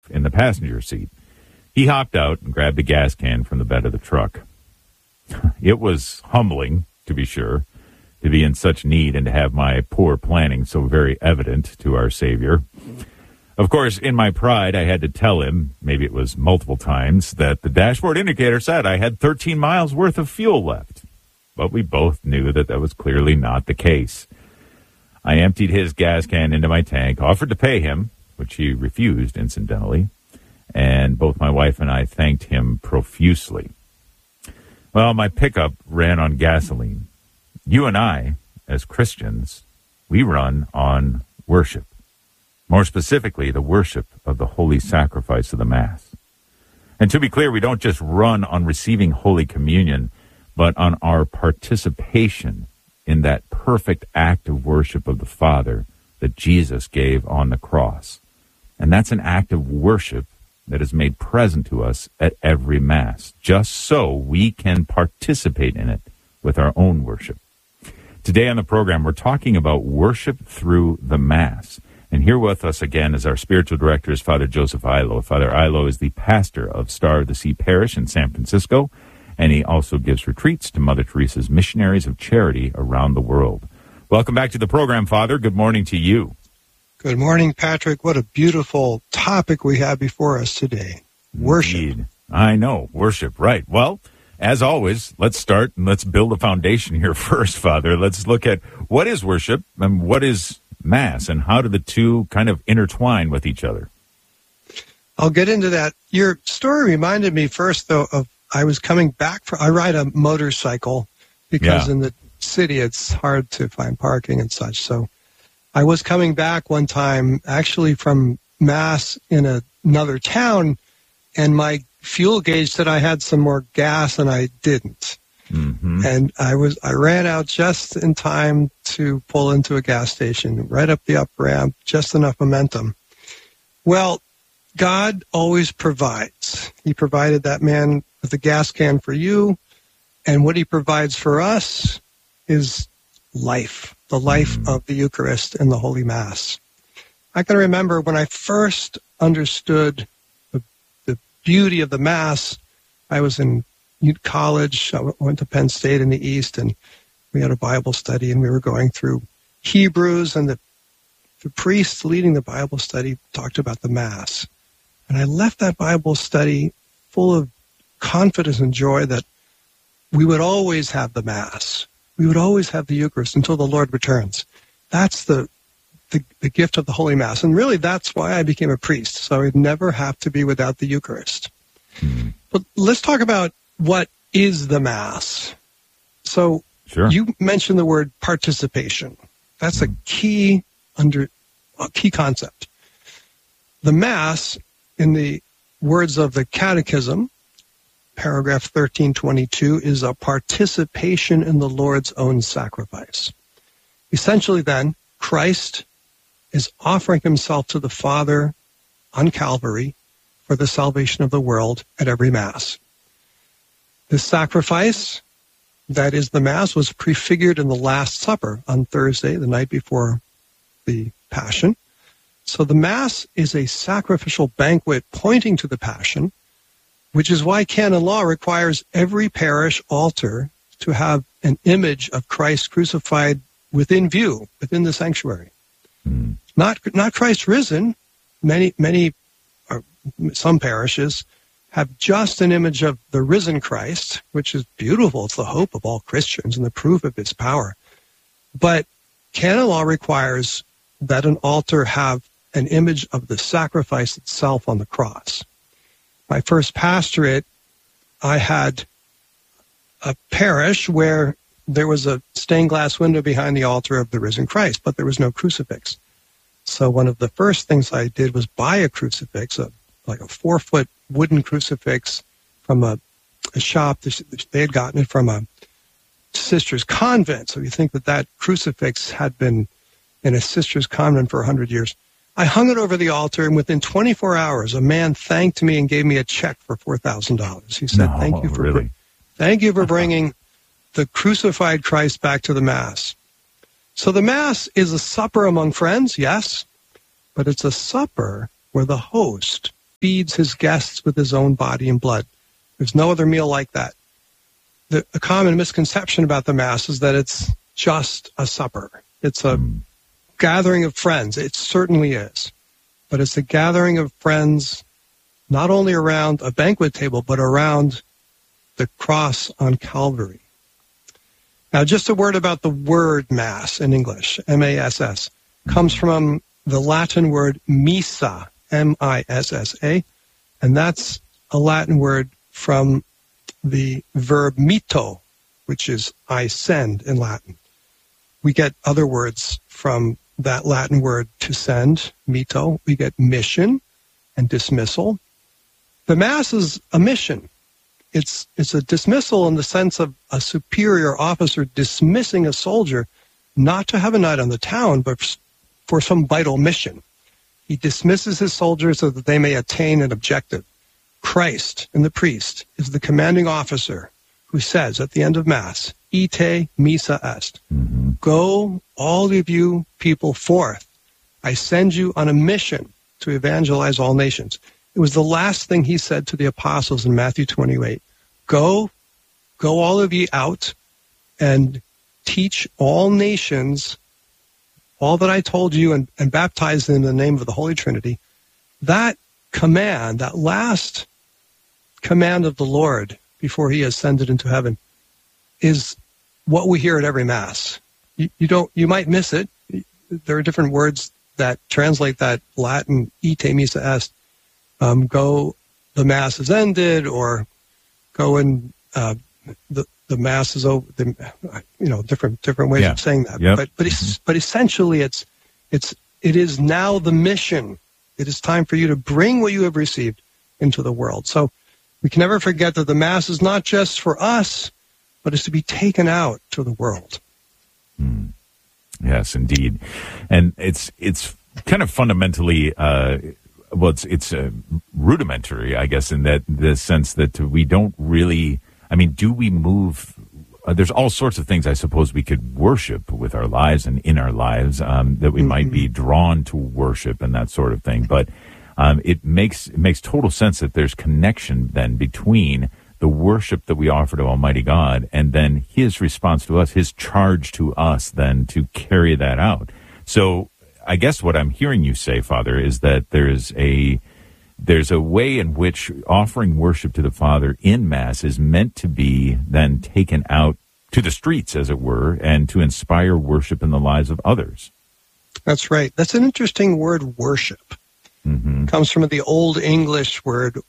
in the passenger seat. He hopped out and grabbed a gas can from the bed of the truck. It was humbling, to be sure, to be in such need and to have my poor planning so very evident to our Savior. Of course, in my pride, I had to tell him, maybe it was multiple times, that the dashboard indicator said I had 13 miles worth of fuel left. But we both knew that that was clearly not the case. I emptied his gas can into my tank, offered to pay him, which he refused, incidentally, and both my wife and I thanked him profusely. Well, my pickup ran on gasoline. You and I, as Christians, we run on worship. More specifically, the worship of the holy sacrifice of the Mass. And to be clear, we don't just run on receiving Holy Communion, but on our participation in that perfect act of worship of the Father that Jesus gave on the cross. And that's an act of worship that is made present to us at every Mass, just so we can participate in it with our own worship. Today on the program, we're talking about worship through the Mass. And here with us again is our spiritual director, is Father Joseph Illo. Father Illo is the pastor of Star of the Sea Parish in San Francisco, and he also gives retreats to Mother Teresa's missionaries of charity around the world. Welcome back to the program, Father. Good morning to you. Good morning, Patrick. What a beautiful topic we have before us today. Worship. Indeed. I know, worship, right. Well, as always, let's start and let's build a foundation here first, Father. Let's look at what is worship and what is Mass, and how do the two kind of intertwine with each other? I'll get into that. Your story reminded me first, though, of I was coming back I ride a motorcycle because in the city it's hard to find parking and such. So I was coming back one time actually from Mass in another town, and my fuel gauge said I had some more gas and I didn't. Mm-hmm. And I ran out just in time to pull into a gas station, right up the up ramp, just enough momentum. Well, God always provides. He provided that man with a gas can for you, and what he provides for us is life, the life of the Eucharist and the Holy Mass. I can remember when I first understood the beauty of the Mass. I was in college. I went to Penn State in the East, and we had a Bible study, and we were going through Hebrews, and the priest leading the Bible study talked about the Mass. And I left that Bible study full of confidence and joy that we would always have the Mass. We would always have the Eucharist until the Lord returns. That's the gift of the Holy Mass. And really, that's why I became a priest, so I would never have to be without the Eucharist. Mm-hmm. But let's talk about what is the Mass. So You mentioned the word participation. That's a key concept. The Mass, in the words of the Catechism, paragraph 1322, is a participation in the Lord's own sacrifice. Essentially, then, Christ is offering himself to the Father on Calvary for the salvation of the world at every Mass. This sacrifice, that is the Mass, was prefigured in the Last Supper on Thursday, the night before the Passion. So the Mass is a sacrificial banquet pointing to the Passion, which is why canon law requires every parish altar to have an image of Christ crucified within view, within the sanctuary. Mm. Not Christ risen. Some parishes have just an image of the risen Christ, which is beautiful. It's the hope of all Christians and the proof of his power. But canon law requires that an altar have an image of the sacrifice itself on the cross. My first pastorate, I had a parish where there was a stained glass window behind the altar of the risen Christ, but there was no crucifix. So one of the first things I did was buy a crucifix, like a 4-foot wooden crucifix from a shop. They had gotten it from a sister's convent. So you think that crucifix had been in a sister's convent for 100 years. I hung it over the altar, and within 24 hours, a man thanked me and gave me a check for $4,000. He said, thank you for bringing the crucified Christ back to the Mass. So the Mass is a supper among friends, yes, but it's a supper where the host feeds his guests with his own body and blood. There's no other meal like that. The common misconception about the Mass is that it's just a supper. It's a gathering of friends. It certainly is. But it's a gathering of friends not only around a banquet table, but around the cross on Calvary. Now, just a word about the word Mass in English, M-A-S-S, comes from the Latin word missa, M-I-S-S-A, and that's a Latin word from the verb mitto, which is I send in Latin. We get other words from that Latin word to send, mitto. We get mission and dismissal. The Mass is a mission. It's a dismissal in the sense of a superior officer dismissing a soldier not to have a night on the town, but for some vital mission. He dismisses his soldiers so that they may attain an objective. Christ, and the priest, is the commanding officer who says at the end of Mass, Ite missa est. Go, all of you people, forth. I send you on a mission to evangelize all nations. It was the last thing he said to the apostles in Matthew 28. Go all of ye out and teach all nations all that I told you and baptize them in the name of the Holy Trinity. That command, that last command of the Lord before he ascended into heaven, is what we hear at every Mass. You might miss it. There are different words that translate that Latin ite missa est. Go, the Mass is ended, or go and the Mass is over. Different ways of saying that. Yep. But essentially, it is now the mission. It is time for you to bring what you have received into the world. So we can never forget that the Mass is not just for us, but is to be taken out to the world. Yes, indeed. And it's kind of fundamentally, it's rudimentary, I guess, in the sense that we don't really, do we move? There's all sorts of things I suppose we could worship with our lives and in our lives that we might be drawn to worship and that sort of thing. But it makes total sense that there's connection then between the worship that we offer to Almighty God and then his response to us, his charge to us then to carry that out. So I guess what I'm hearing you say, Father, is that there's a way in which offering worship to the Father in Mass is meant to be then taken out to the streets, as it were, and to inspire worship in the lives of others. That's right. That's an interesting word, worship. It comes from the Old English word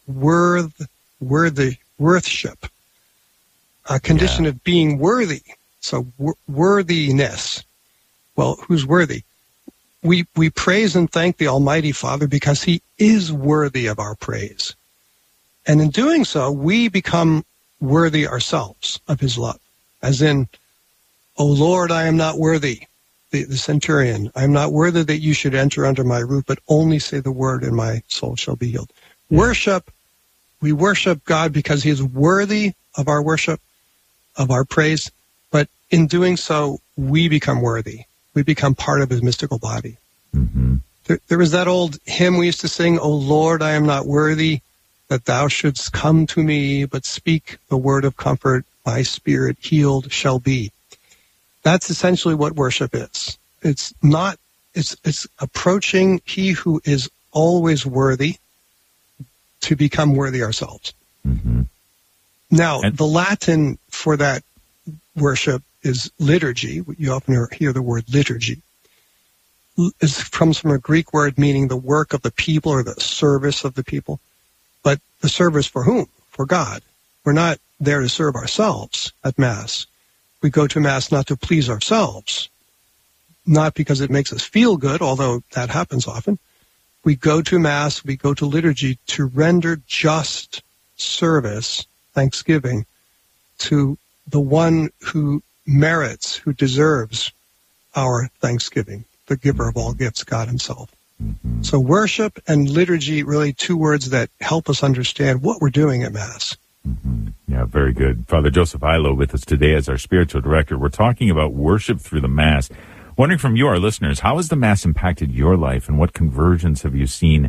worthship, a condition of being worthy. So worthiness. Well, who's worthy? We praise and thank the Almighty Father because he is worthy of our praise. And in doing so, we become worthy ourselves of his love. As in, O Lord, I am not worthy. The centurion, I am not worthy that you should enter under my roof, but only say the word and my soul shall be healed. Worship, we worship God because he is worthy of our worship, of our praise. But in doing so, we become worthy. We become part of his mystical body. There was that old hymn we used to sing, O Lord, I am not worthy that thou shouldst come to me, but speak the word of comfort, my spirit healed shall be. That's essentially what worship is. It's approaching he who is always worthy to become worthy ourselves. Now, the Latin for that worship is liturgy. You often hear the word liturgy. It comes from a Greek word meaning the work of the people or the service of the people. But the service for whom? For God. We're not there to serve ourselves at Mass. We go to Mass not to please ourselves, not because it makes us feel good, although that happens often. We go to Mass, we go to liturgy to render just service, thanksgiving, to the one who merits, who deserves our thanksgiving, the giver of all gifts, God himself. So worship and liturgy, really two words that help us understand what we're doing at Mass. Yeah, very good. Father Joseph Illo with us today as our spiritual director. We're talking about worship through the Mass. Wondering from you, our listeners, how has the Mass impacted your life and what conversions have you seen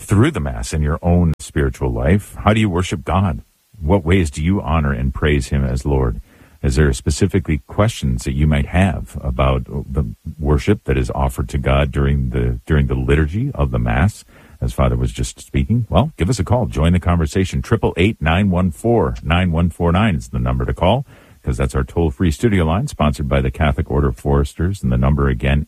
through the Mass in your own spiritual life? How do you worship God? What ways do you honor and praise Him as Lord? Is there specifically questions that you might have about the worship that is offered to God during the liturgy of the Mass, as Father was just speaking? Well, give us a call. Join the conversation. 888-914-9149 is the number to call, because that's our toll-free studio line, sponsored by the Catholic Order of Foresters. And the number again,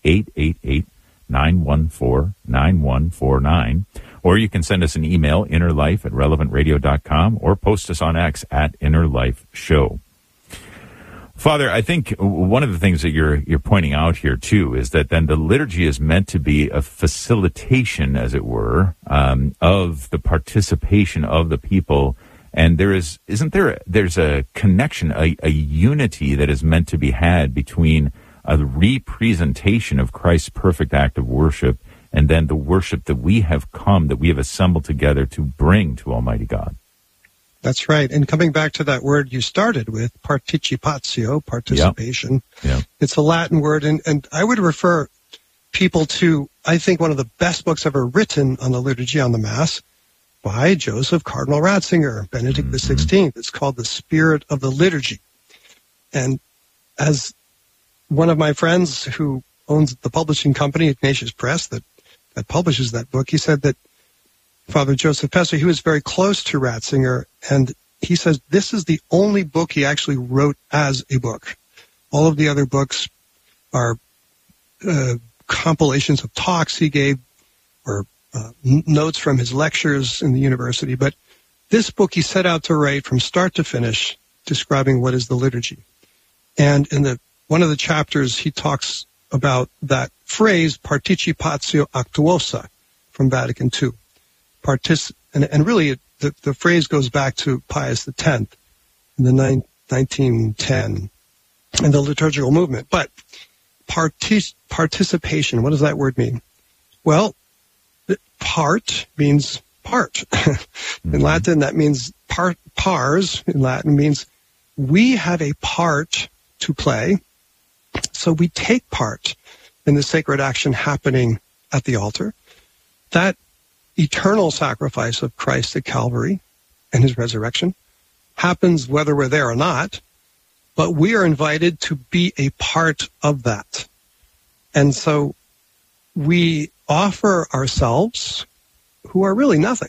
888-914-9149. Or you can send us an email, innerlife@relevantradio.com, or post us on X @InnerLifeShow. Father, I think one of the things that you're pointing out here, too, is that then the liturgy is meant to be a facilitation, as it were, of the participation of the people. And there's a connection, a unity that is meant to be had between a representation of Christ's perfect act of worship and then the worship that we have assembled together to bring to Almighty God. That's right. And coming back to that word you started with, participatio, participation, It's a Latin word. And I would refer people to, I think, one of the best books ever written on the liturgy on the Mass by Joseph Cardinal Ratzinger, Benedict XVI. It's called The Spirit of the Liturgy. And as one of my friends who owns the publishing company, Ignatius Press, that publishes that book, he said that Father Joseph Pesser, he was very close to Ratzinger, and he says this is the only book he actually wrote as a book. All of the other books are compilations of talks he gave or notes from his lectures in the university. But this book he set out to write from start to finish, describing what is the liturgy. And in one of the chapters, he talks about that phrase, participatio actuosa, from Vatican II. And really, the phrase goes back to Pius X in the 1910 in the liturgical movement. But participation, what does that word mean? Well, part means part. In Latin, that means pars in Latin means we have a part to play. So we take part in the sacred action happening at the altar. That eternal sacrifice of Christ at Calvary and his resurrection happens whether we're there or not, but we are invited to be a part of that. And so we offer ourselves, who are really nothing.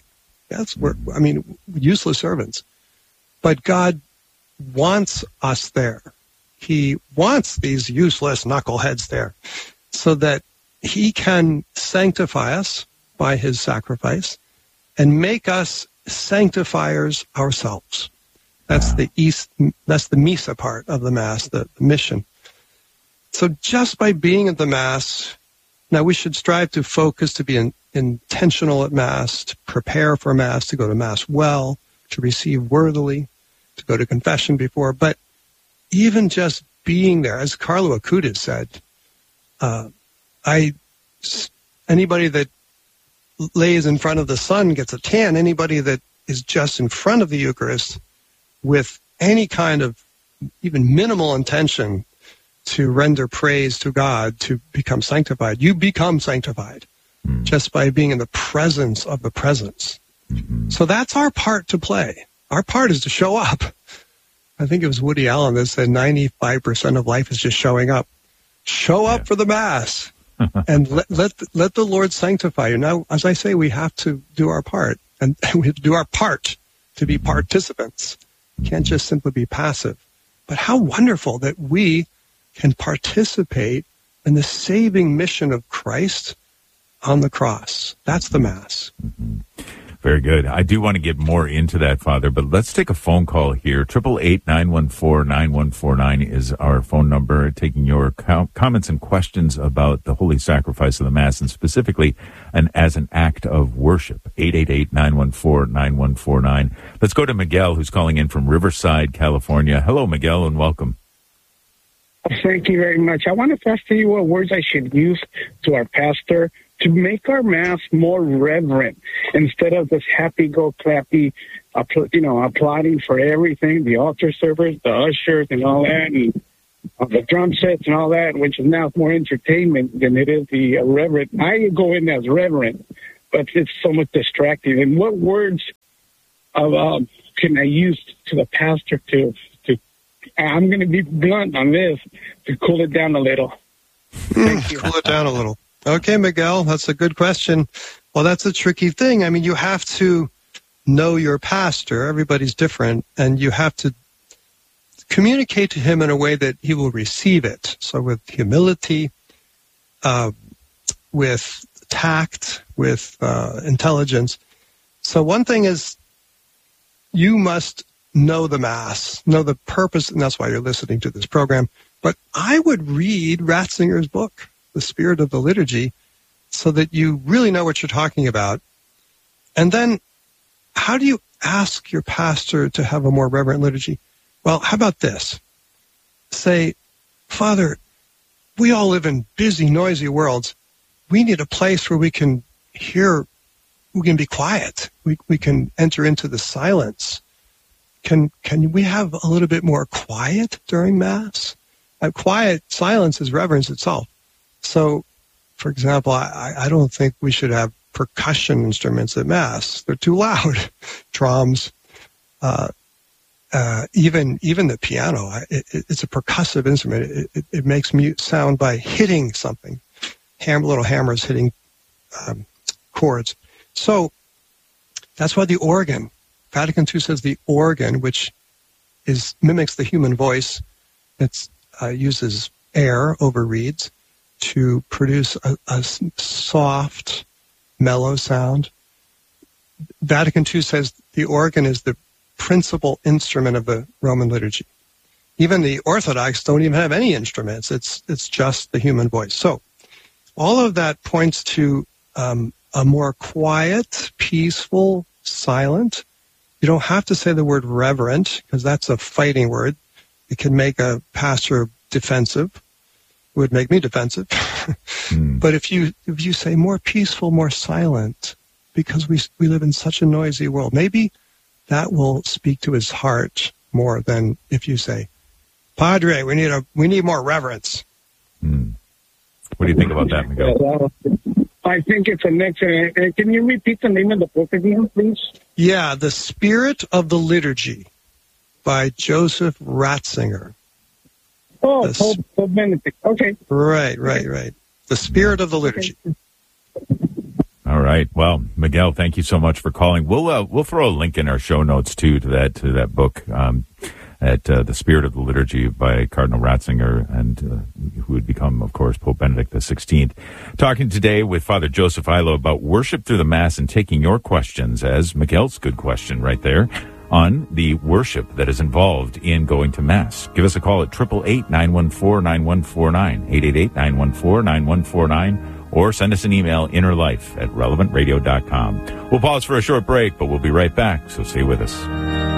Useless servants. But God wants us there. He wants these useless knuckleheads there so that he can sanctify us by his sacrifice and make us sanctifiers ourselves. That's the Missa part of the Mass, the mission. So just by being at the Mass, now we should strive to focus, to be intentional at Mass, to prepare for Mass, to go to Mass well, to receive worthily, to go to confession before. But even just being there, as Carlo Acutis said, anybody that lays in front of the sun gets a tan. Anybody that is just in front of the Eucharist with any kind of even minimal intention to render praise to God, to become sanctified, you become sanctified just by being in the presence of the presence. So that's our part to play. Our part is to show up. I think it was Woody Allen that said 95% of life is just showing up. Show up for the Mass. And let the Lord sanctify you. Now, as I say, we have to do our part, and we have to do our part to be participants. We can't just simply be passive. But how wonderful that we can participate in the saving mission of Christ on the cross. That's the Mass. Very good. I do want to get more into that, Father, but let's take a phone call here. 888-914-9149 is our phone number, taking your comments and questions about the holy sacrifice of the Mass, and specifically as an act of worship. 888-914-9149. Let's go to Miguel, who's calling in from Riverside, California. Hello, Miguel, and welcome. Thank you very much. I wanted to ask you what words I should use to our pastor to make our Mass more reverent, instead of this happy-go-clappy, applauding for everything, the altar servers, the ushers, and all that, and the drum sets and all that, which is now more entertainment than it is the reverent. I go in as reverent. but it's so much distracting. And what words can I use to the pastor to I'm going to be blunt on this, to cool it down a little? Thank you. Cool it down a little. Okay, Miguel, that's a good question. Well, that's a tricky thing. I mean, you have to know your pastor. Everybody's different, and you have to communicate to him in a way that he will receive it. So with humility, with tact, with intelligence. So one thing is, you must know the Mass, know the purpose, and that's why you're listening to this program. But I would read Ratzinger's book, The Spirit of the Liturgy, so that you really know what you're talking about. And then, how do you ask your pastor to have a more reverent liturgy? Well, how about this? Say, Father, we all live in busy, noisy worlds. We need a place where we can hear, we can be quiet. We can enter into the silence. Can we have a little bit more quiet during Mass? Quiet silence is reverence itself. So, for example, I don't think we should have percussion instruments at Mass. They're too loud. Drums, even the piano. It's a percussive instrument. It makes sound by hitting something. Little hammers hitting chords. So that's why the organ. Vatican II says the organ, which mimics the human voice, it uses air over reeds to produce a soft, mellow sound. Vatican II says the organ is the principal instrument of the Roman liturgy. Even the Orthodox don't even have any instruments. It's just the human voice. So all of that points to a more quiet, peaceful, silent. You don't have to say the word reverent, because that's a fighting word. It can make a pastor defensive. It would make me defensive. But if you say more peaceful, more silent, because we live in such a noisy world, maybe that will speak to his heart more than if you say, Padre, we need more reverence. What do you think about that, Miguel? I think it's an excellent. Can you repeat the name of the book again, please? Yeah, The Spirit of the Liturgy by Joseph Ratzinger. Oh, Pope Benedict. Okay. Right. The Spirit of the Liturgy. All right. Well, Miguel, thank you so much for calling. We'll throw a link in our show notes too to that book, at The Spirit of the Liturgy by Cardinal Ratzinger, and who would become, of course, Pope Benedict XVI. Talking today with Father Joseph Illo about worship through the Mass and taking your questions, as Miguel's good question right there, on the worship that is involved in going to Mass. Give us a call at 888-914-9149, 888-914-9149, or send us an email, innerlife@relevantradio.com. We'll pause for a short break, but we'll be right back, so stay with us.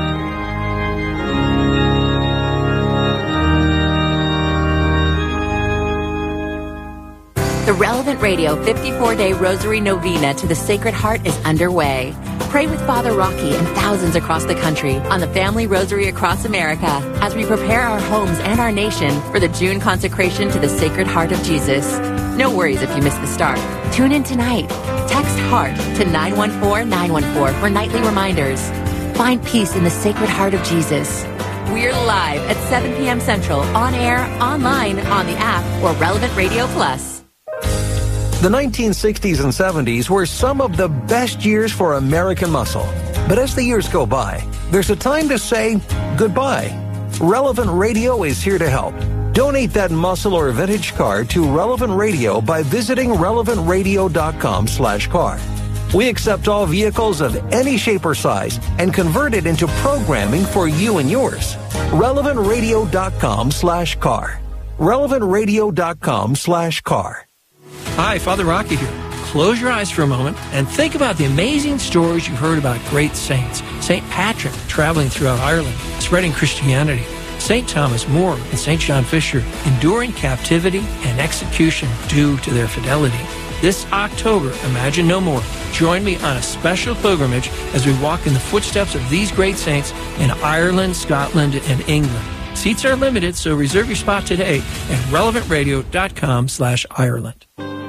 The Relevant Radio 54-day Rosary Novena to the Sacred Heart is underway. Pray with Father Rocky and thousands across the country on the Family Rosary across America as we prepare our homes and our nation for the June consecration to the Sacred Heart of Jesus. No worries if you missed the start. Tune in tonight. Text HEART to 914-914 for nightly reminders. Find peace in the Sacred Heart of Jesus. We're live at 7 p.m. Central, on air, online, on the app, or Relevant Radio Plus. The 1960s and 70s were some of the best years for American muscle. But as the years go by, there's a time to say goodbye. Relevant Radio is here to help. Donate that muscle or vintage car to Relevant Radio by visiting relevantradio.com/car. We accept all vehicles of any shape or size and convert it into programming for you and yours. relevantradio.com/car. relevantradio.com/car. Hi, Father Rocky here. Close your eyes for a moment and think about the amazing stories you've heard about great saints. St. Patrick traveling throughout Ireland, spreading Christianity. St. Thomas More and St. John Fisher enduring captivity and execution due to their fidelity. This October, Imagine No More. Join me on a special pilgrimage as we walk in the footsteps of these great saints in Ireland, Scotland, and England. Seats are limited, so reserve your spot today at relevantradio.com/Ireland.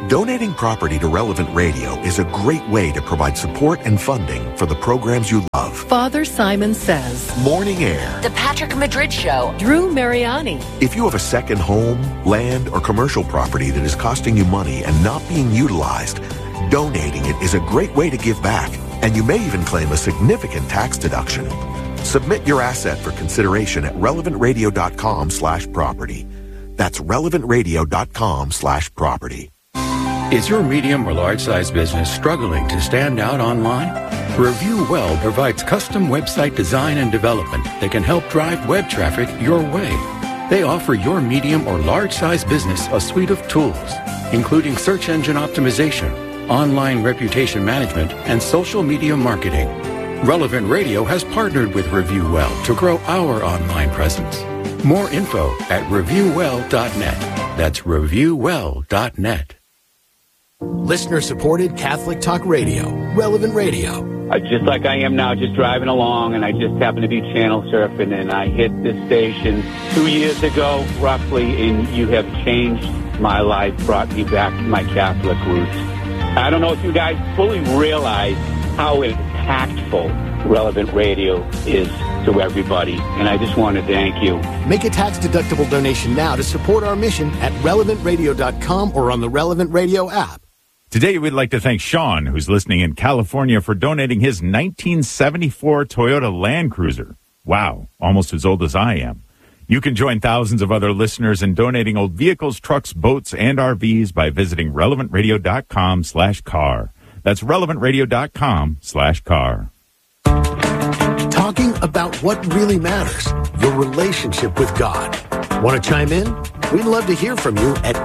Donating property to Relevant Radio is a great way to provide support and funding for the programs you love. Father Simon Says, Morning Air, The Patrick Madrid Show, Drew Mariani. If you have a second home, land, or commercial property that is costing you money and not being utilized, donating it is a great way to give back, and you may even claim a significant tax deduction. Submit your asset for consideration at relevantradio.com/property. That's relevantradio.com/property. Is your medium or large size business struggling to stand out online? Review Well provides custom website design and development that can help drive web traffic your way. They offer your medium or large size business a suite of tools, including search engine optimization, online reputation management, and social media marketing. Relevant Radio has partnered with Review Well to grow our online presence. More info at reviewwell.net. That's reviewwell.net. Listener-supported Catholic Talk Radio, Relevant Radio. Just like I am now, just driving along, and I just happened to be channel surfing, and I hit this station 2 years ago, roughly, and you have changed my life, brought me back to my Catholic roots. I don't know if you guys fully realize how impactful Relevant Radio is to everybody, and I just want to thank you. Make a tax-deductible donation now to support our mission at relevantradio.com or on the Relevant Radio app. Today, we'd like to thank Sean, who's listening in California, for donating his 1974 Toyota Land Cruiser. Wow, almost as old as I am. You can join thousands of other listeners in donating old vehicles, trucks, boats, and RVs by visiting relevantradio.com/car. That's relevantradio.com/car. Talking about what really matters, your relationship with God. Want to chime in? We'd love to hear from you at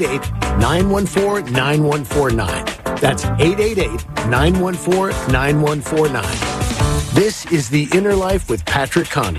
888-914-9149. That's 888-914-9149. This is The Inner Life with Patrick Conley.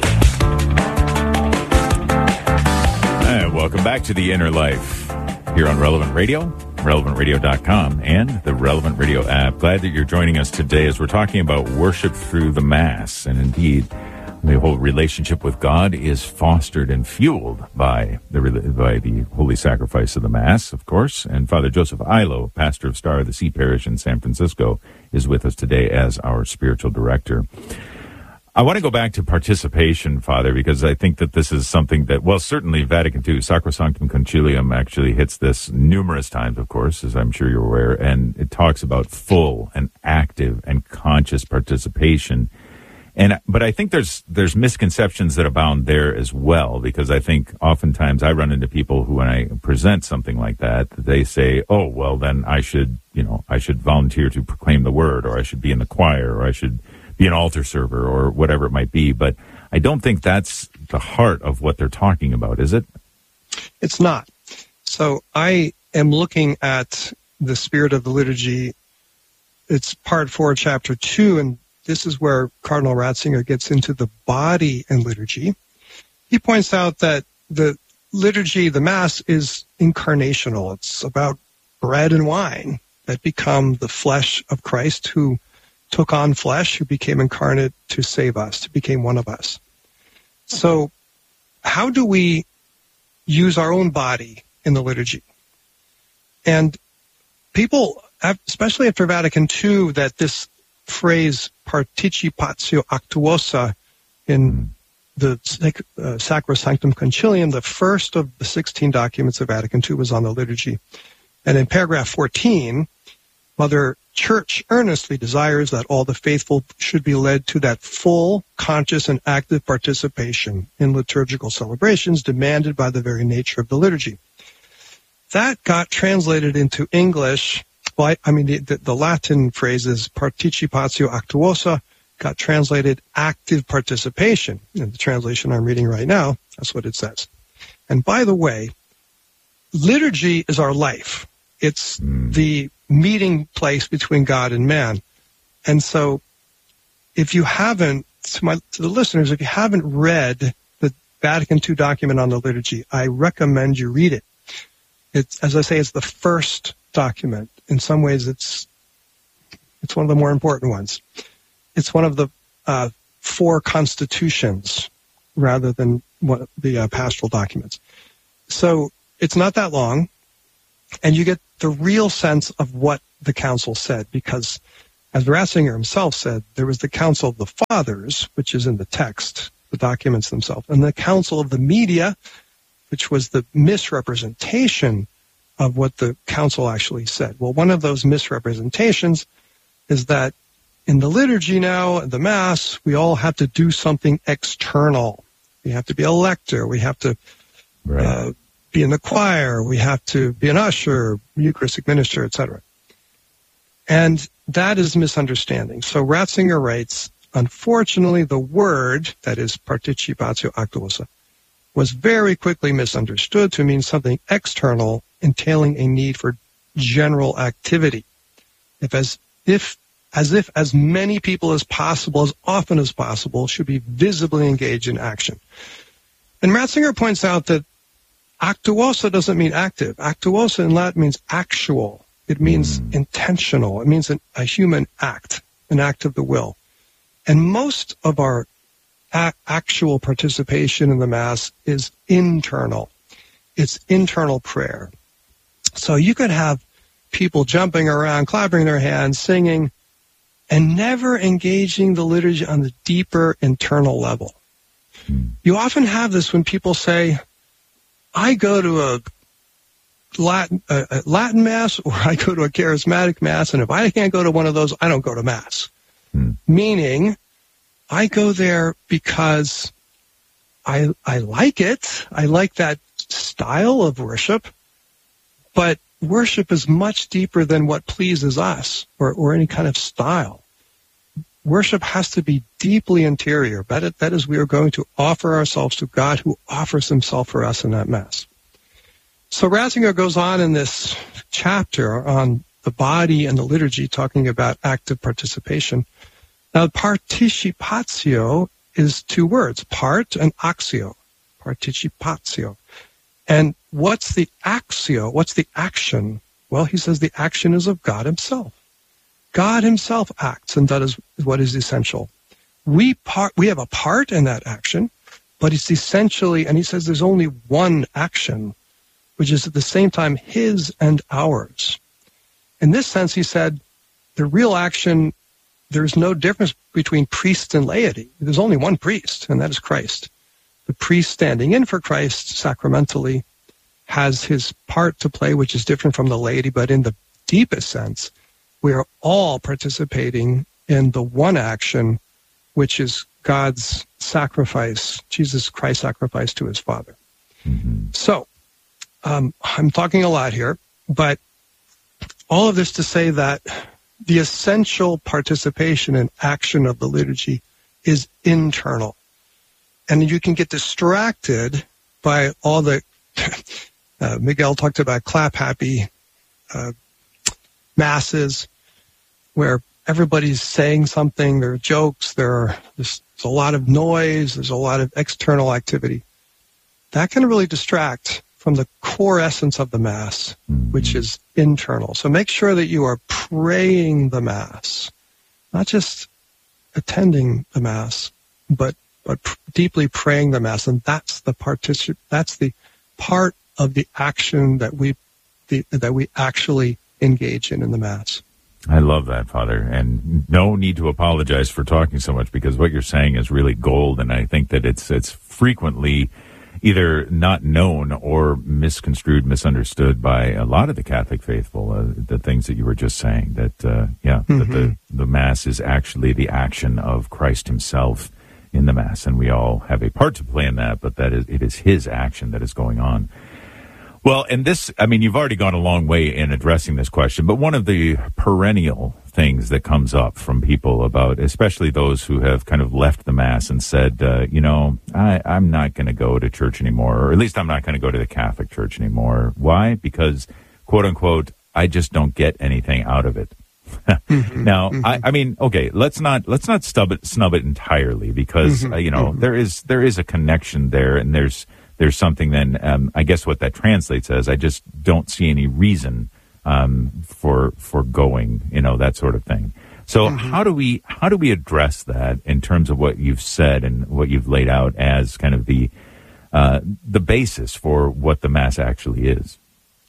Welcome back to The Inner Life here on Relevant Radio, relevantradio.com, and the Relevant Radio app. Glad that you're joining us today as we're talking about worship through the Mass. And indeed, the whole relationship with God is fostered and fueled by the holy sacrifice of the Mass, of course. And Father Joseph Ilo, pastor of Star of the Sea Parish in San Francisco, is with us today as our spiritual director. I want to go back to participation, Father, because I think that this is something that, well, certainly Vatican II, Sacrosanctum Concilium actually hits this numerous times, of course, as I'm sure you're aware, and it talks about full and active and conscious participation. But I think there's misconceptions that abound there as well, because I think oftentimes I run into people who, when I present something like that, they say, oh, well, then I should volunteer to proclaim the word, or I should be in the choir, or I should be an altar server, or whatever it might be. But I don't think that's the heart of what they're talking about, is it? It's not. So I am looking at the spirit of the liturgy. It's part 4, chapter 2, and this is where Cardinal Ratzinger gets into the body and liturgy. He points out that the liturgy, the Mass, is incarnational. It's about bread and wine that become the flesh of Christ, who took on flesh, who became incarnate to save us, to become one of us. So how do we use our own body in the liturgy? And people, especially after Vatican II, that this phrase participatio actuosa in the Sacrosanctum Concilium, the first of the 16 documents of Vatican II, was on the liturgy. And in paragraph 14, Mother Church earnestly desires that all the faithful should be led to that full, conscious, and active participation in liturgical celebrations demanded by the very nature of the liturgy. That got translated into English. Well, the Latin phrase is participatio actuosa, got translated active participation. In the translation I'm reading right now, that's what it says. And by the way, liturgy is our life. It's the meeting place between God and man. And so if you haven't, to the listeners, if you haven't read the Vatican II document on the liturgy, I recommend you read it. It's, as I say, it's the first document. In some ways, it's one of the more important ones. It's one of the 4 constitutions rather than one of the pastoral documents. So it's not that long. And you get the real sense of what the council said, because as Ratzinger himself said, there was the Council of the Fathers, which is in the text, the documents themselves, and the Council of the Media, which was the misrepresentation of what the council actually said. Well, one of those misrepresentations is that in the liturgy now, the Mass, we all have to do something external. We have to be a lector. We have to be in the choir. We have to be an usher, Eucharistic minister, etc. And that is misunderstanding. So Ratzinger writes, unfortunately, the word, that is participatio actuosa, was very quickly misunderstood to mean something external, entailing a need for general activity. As if as many people as possible, as often as possible, should be visibly engaged in action. And Ratzinger points out that actuosa doesn't mean active. Actuosa in Latin means actual. It means intentional. It means a human act, an act of the will. And most of our actual participation in the Mass is internal. It's internal prayer. So you could have people jumping around, clapping their hands, singing, and never engaging the liturgy on the deeper internal level. You often have this when people say, I go to a Latin Mass or I go to a charismatic Mass, and if I can't go to one of those, I don't go to Mass. Meaning, I go there because I like it. I like that style of worship, but worship is much deeper than what pleases us or any kind of style. Worship has to be deeply interior. That is, we are going to offer ourselves to God who offers himself for us in that Mass. So Ratzinger goes on in this chapter on the body and the liturgy, talking about active participation. Now, participatio is two words, part and axio, participatio. And what's the axio? What's the action? Well, he says the action is of God himself. God himself acts, and that is what is essential. We have a part in that action, but it's essentially, and he says there's only one action, which is at the same time his and ours. In this sense, he said, the real action, there's no difference between priest and laity. There's only one priest, and that is Christ. The priest standing in for Christ sacramentally has his part to play, which is different from the laity, but in the deepest sense, we are all participating in the one action, which is God's sacrifice, Jesus Christ's sacrifice to his Father. So, I'm talking a lot here, but all of this to say that the essential participation and action of the liturgy is internal. And you can get distracted by all the, Miguel talked about clap-happy masses where everybody's saying something, there are jokes, there's a lot of noise, there's a lot of external activity. That can really distract from the core essence of the Mass, which is internal. So make sure that you are praying the Mass, not just attending the Mass, but deeply praying the Mass, and that's the part of the action that we actually engage in the Mass. I love that, Father, and no need to apologize for talking so much, because what you're saying is really gold, and I think that it's frequently either not known or misconstrued, misunderstood by a lot of the Catholic faithful, the things that you were just saying, that that the Mass is actually the action of Christ himself in the Mass, and we all have a part to play in that, but it is his action that is going on. Well, and this, I mean, you've already gone a long way in addressing this question, but one of the perennial things that comes up from people about, especially those who have kind of left the Mass and said, I'm not going to go to church anymore, or at least I'm not going to go to the Catholic Church anymore. Why? Because, quote unquote, I just don't get anything out of it. Now, I mean, okay, let's not snub it entirely, because there is a connection there, and there's something. Then I guess what that translates as, I just don't see any reason for going, that sort of thing. So how do we address that in terms of what you've said and what you've laid out as kind of the basis for what the Mass actually is?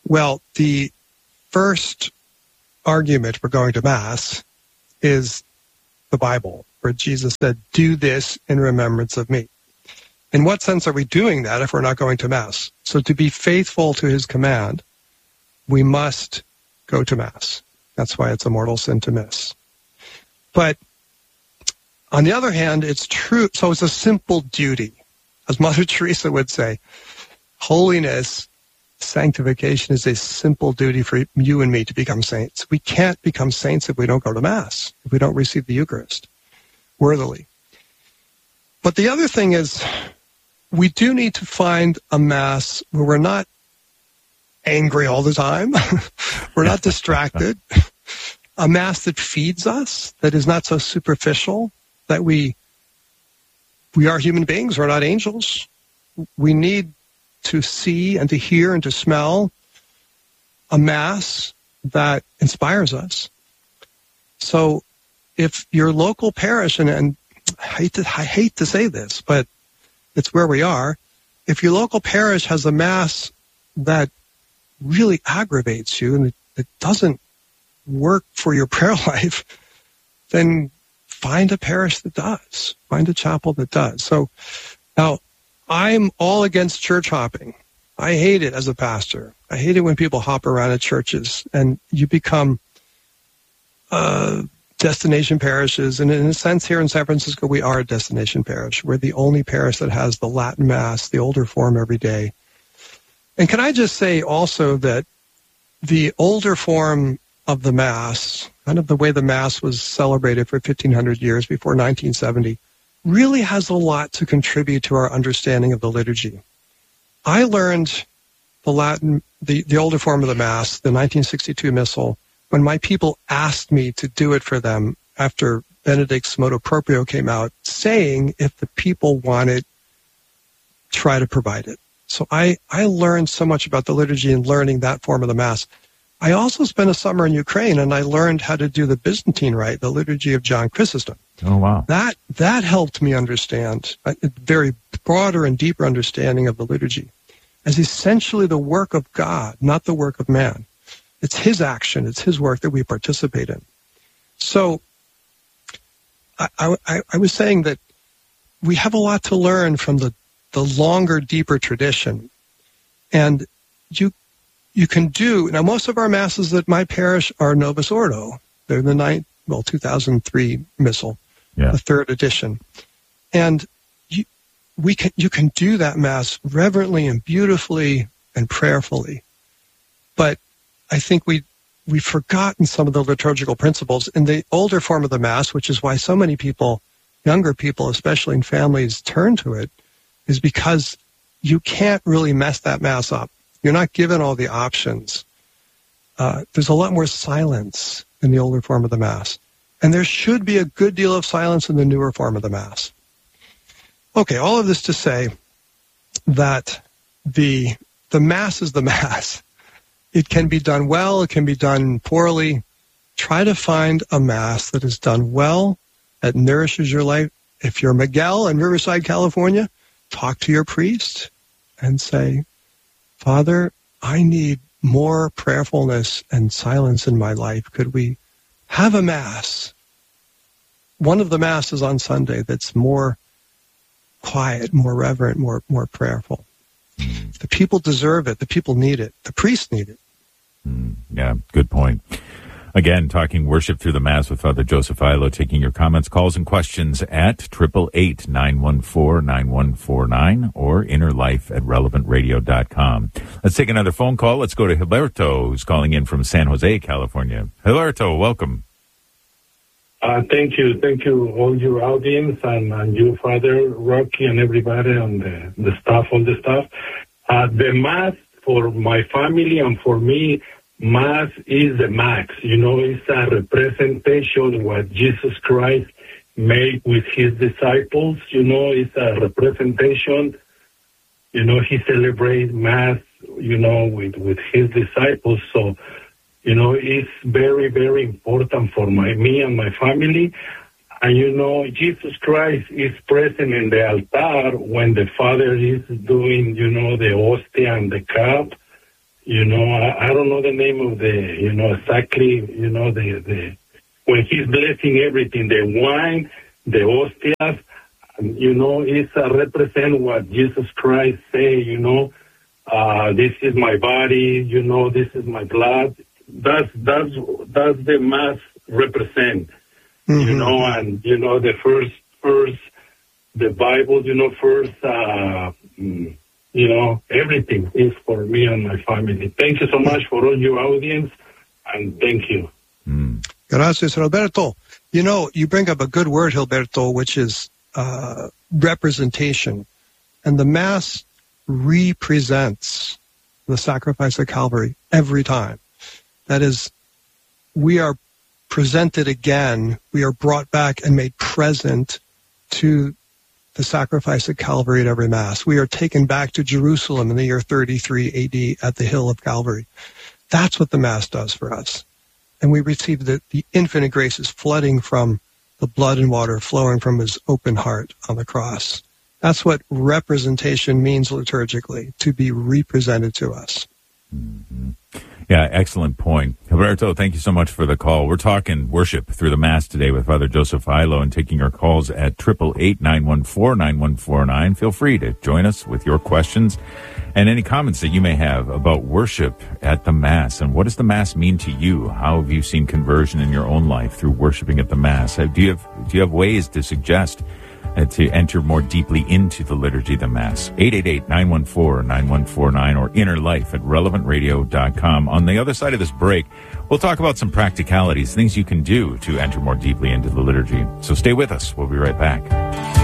Well, the first argument for going to Mass is the Bible, where Jesus said, "Do this in remembrance of me." In what sense are we doing that if we're not going to Mass? So to be faithful to his command, we must go to Mass. That's why it's a mortal sin to miss. But on the other hand, it's true. So it's a simple duty. As Mother Teresa would say, holiness, sanctification is a simple duty for you and me to become saints. We can't become saints if we don't go to Mass, if we don't receive the Eucharist worthily. But the other thing is, we do need to find a Mass where we're not angry all the time. We're not distracted. A Mass that feeds us, that is not so superficial, that we are human beings, we're not angels. We need to see and to hear and to smell a Mass that inspires us. So if your local parish, and I hate to say this, but it's where we are, if your local parish has a Mass that really aggravates you and it doesn't work for your prayer life, then find a parish that does. Find a chapel that does. So now, I'm all against church hopping. I hate it as a pastor. I hate it when people hop around at churches and you become destination parishes. And in a sense, here in San Francisco, we are a destination parish. We're the only parish that has the Latin Mass, the older form every day. And can I just say also that the older form of the Mass, kind of the way the Mass was celebrated for 1,500 years before 1970, really has a lot to contribute to our understanding of the liturgy. I learned the Latin, the older form of the Mass, the 1962 Missal, when my people asked me to do it for them after Benedict's Motu Proprio came out, saying if the people want it, try to provide it. So I learned so much about the liturgy in learning that form of the Mass. I also spent a summer in Ukraine, and I learned how to do the Byzantine Rite, the liturgy of John Chrysostom. Oh, wow. That helped me understand a very broader and deeper understanding of the liturgy as essentially the work of God, not the work of man. It's his action, it's his work that we participate in. So I was saying that we have a lot to learn from the longer, deeper tradition. And you can do, now most of our Masses at my parish are Novus Ordo. They're the 2003 Missal, the third edition. And you can do that Mass reverently and beautifully and prayerfully. But I think we've forgotten some of the liturgical principles in the older form of the Mass, which is why so many people, younger people, especially in families, turn to it, is because you can't really mess that Mass up. You're not given all the options. There's a lot more silence in the older form of the Mass. And there should be a good deal of silence in the newer form of the Mass. Okay, all of this to say that the Mass is the Mass. It can be done well, it can be done poorly. Try to find a Mass that is done well, that nourishes your life. If you're Miguel in Riverside, California, talk to your priest and say, Father, I need more prayerfulness and silence in my life. Could we have a Mass? One of the Masses on Sunday that's more quiet, more reverent, more prayerful. The people deserve it. The people need it. The priests need it. Yeah, good point. Again, talking worship through the Mass with Father Joseph Illo, taking your comments, calls, and questions at 888-914-9149 or innerlife@relevantradio.com. Let's take another phone call. Let's go to Gilberto, who's calling in from San Jose, California. Gilberto, welcome. Thank you, all your audience and you, Father Rocky, and everybody on the staff, all the staff. The Mass for my family and for me, Mass is the max. It's a representation of what Jesus Christ made with his disciples. It's a representation. He celebrates Mass, with his disciples. So, it's very, very important for me and my family. And, Jesus Christ is present in the altar when the Father is doing, the hostia and the cup. You know, I don't know the name of exactly, when he's blessing everything, the wine, the hostias, it's represent what Jesus Christ say, this is my body, this is my blood. That's the Mass represent, and, the first, the Bible, everything is for me and my family. Thank you so much for all your audience, and thank you. Gracias, Roberto. You bring up a good word, Gilberto, which is representation. And the Mass represents the sacrifice of Calvary every time. That is, we are presented again, we are brought back and made present to the sacrifice of Calvary at every Mass. We are taken back to Jerusalem in the year 33 AD at the hill of Calvary. That's what the Mass does for us. And we receive the infinite graces flooding from the blood and water flowing from his open heart on the cross. That's what representation means liturgically, to be represented to us. Mm-hmm. Yeah, excellent point. Gilberto, thank you so much for the call. We're talking worship through the Mass today with Father Joseph Illo and taking your calls at 888-914-9149. Feel free to join us with your questions and any comments that you may have about worship at the Mass. And what does the Mass mean to you? How have you seen conversion in your own life through worshiping at the Mass? Do you have ways to suggest to enter more deeply into the liturgy of the Mass? 888-914-9149 or innerlife@relevantradio.com. On the other side of this break, we'll talk about some practicalities, things you can do to enter more deeply into the liturgy. So stay with us. We'll be right back.